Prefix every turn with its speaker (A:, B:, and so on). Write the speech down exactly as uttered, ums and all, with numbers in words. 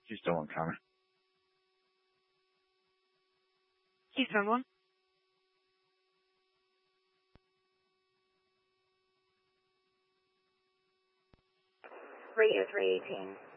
A: She's still on camera.
B: Keystone one.
C: Radio three eighteen.